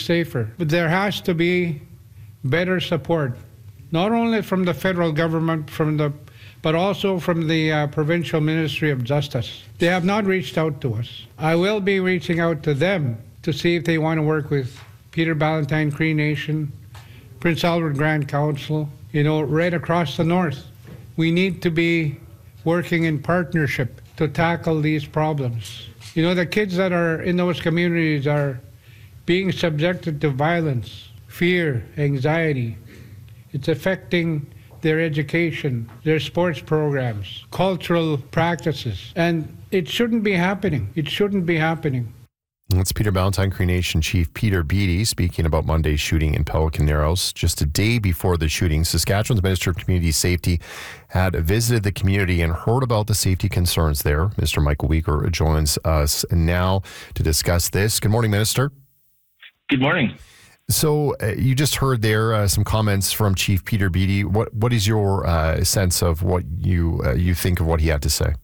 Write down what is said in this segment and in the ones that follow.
safer. But there has to be better support, not only from the federal government, but also from the Provincial Ministry of Justice. They have not reached out to us. I will be reaching out to them to see if they want to work with Peter Ballantyne Cree Nation, Prince Albert Grand Council, right across the north. We need to be working in partnership to tackle these problems. The kids that are in those communities are being subjected to violence, fear, anxiety. It's affecting their education, their sports programs, cultural practices, and it shouldn't be happening. It shouldn't be happening. That's Peter Ballantyne Cree Nation Chief Peter Beattie speaking about Monday's shooting in Pelican Narrows. Just a day before the shooting, Saskatchewan's Minister of Community Safety had visited the community and heard about the safety concerns there. Mr. Michael Weaker joins us now to discuss this. Good morning, Minister. Good morning. So you just heard there some comments from Chief Peter Beattie. What is your sense of what you think of what he had to say?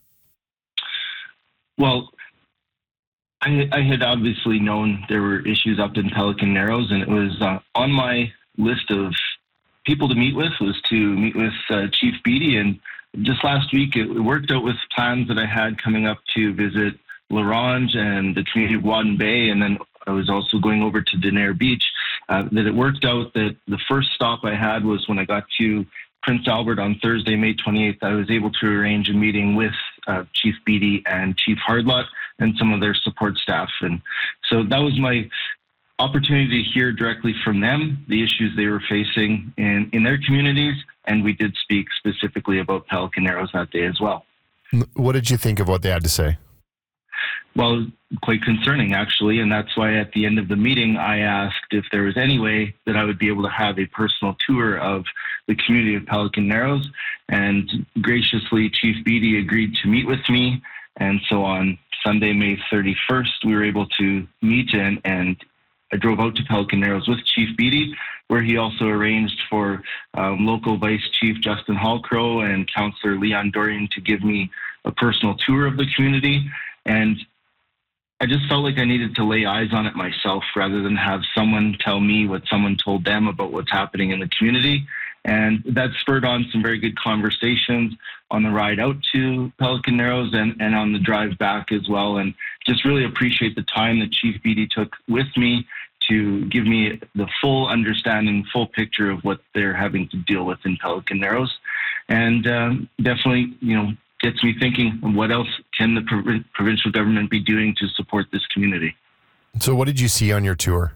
Well, I had obviously known there were issues up in Pelican Narrows, and it was on my list of people to meet with was to meet with Chief Beattie. And just last week, it worked out with plans that I had coming up to visit L'Orange and the community of Wadden Bay, and then I was also going over to Denair Beach. That it worked out that the first stop I had was when I got to Prince Albert on Thursday, May 28th. I was able to arrange a meeting with Chief Beattie and Chief Hardlot and some of their support staff. And so that was my opportunity to hear directly from them the issues they were facing in their communities. And we did speak specifically about Pelican Narrows that day as well. What did you think of what they had to say? Well, quite concerning, actually. And that's why at the end of the meeting, I asked if there was any way that I would be able to have a personal tour of the community of Pelican Narrows. And graciously, Chief Beattie agreed to meet with me. And so on Sunday, May 31st, we were able to meet, and I drove out to Pelican Narrows with Chief Beattie, where he also arranged for local Vice Chief Justin Hallcrow and Councillor Leon Dorian to give me a personal tour of the community. And I just felt like I needed to lay eyes on it myself rather than have someone tell me what someone told them about what's happening in the community. And that spurred on some very good conversations on the ride out to Pelican Narrows and on the drive back as well. And just really appreciate the time that Chief Beattie took with me to give me the full understanding, full picture of what they're having to deal with in Pelican Narrows. And definitely, gets me thinking, what else can the provincial government be doing to support this community? So what did you see on your tour?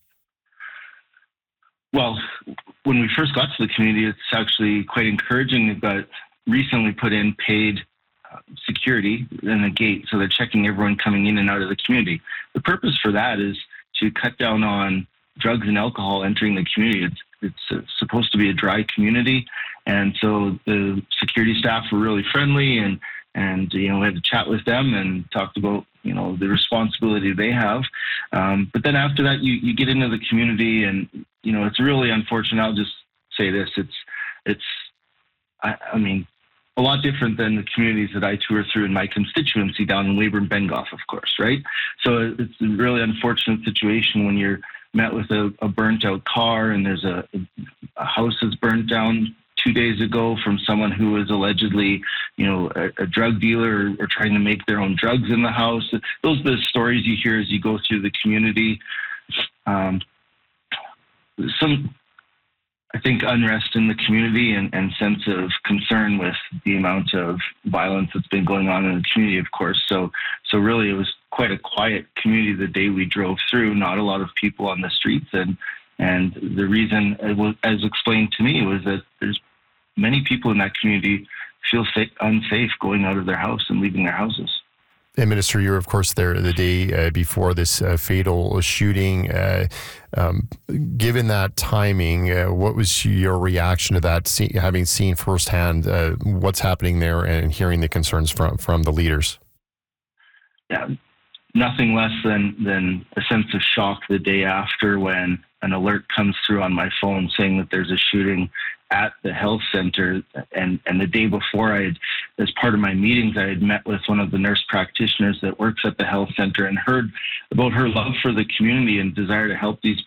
Well, when we first got to the community, it's actually quite encouraging. They've got recently put in paid security in the gate, so they're checking everyone coming in and out of the community. The purpose for that is to cut down on drugs and alcohol entering the community. It's supposed to be a dry community, and so the security staff were really friendly, and we had to chat with them and talked about the responsibility they have. But then after that, you get into the community, and it's really unfortunate. I'll just say this: it's a lot different than the communities that I tour through in my constituency down in Weyburn Bengoff, of course, right? So it's a really unfortunate situation when you're met with a burnt out car, and there's a house that's burnt down 2 days ago from someone who was allegedly, a drug dealer or trying to make their own drugs in the house. Those are the stories you hear as you go through the community. Some, I think, unrest in the community and sense of concern with the amount of violence that's been going on in the community, of course. So really it was quite a quiet community the day we drove through, not a lot of people on the streets. And the reason, as explained to me, was that there's many people in that community feel unsafe going out of their house and leaving their houses. And Minister, you were, of course, there the day before this fatal shooting. Given that timing, what was your reaction to that, having seen firsthand what's happening there and hearing the concerns from the leaders? Yeah, nothing less than a sense of shock the day after when an alert comes through on my phone saying that there's a shooting at the health center. And the day before, as part of my meetings, I had met with one of the nurse practitioners that works at the health center and heard about her love for the community and desire to help these